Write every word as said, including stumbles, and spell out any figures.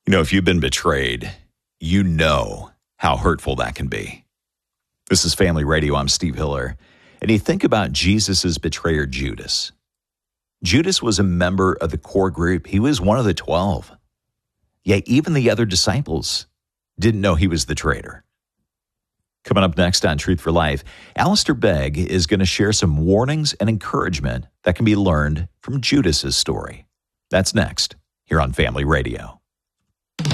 You know, if you've been betrayed, you know how hurtful that can be. This is Family Radio. I'm Steve Hiller. And you think about Jesus' betrayer, Judas. Judas was a member of the core group. He was one of the twelve. Yet even the other disciples didn't know he was the traitor. Coming up next on Truth for Life, Alistair Begg is going to share some warnings and encouragement that can be learned from Judas's story. That's next here on Family Radio.